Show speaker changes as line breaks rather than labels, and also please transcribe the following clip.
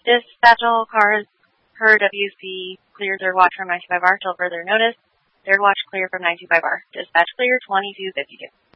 Dispatch all cars per WC. Clear third watch from 95R till further notice. Third watch clear from 95R. Dispatch clear 2252.